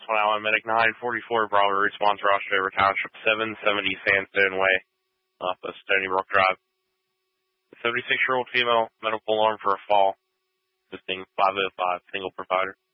Southland Island Medic 944 Bravo response Ross River Township 770 Sandstone Way off of Stony Brook Drive. A 76-year-old female medical alarm for a fall. Listing 505 single provider.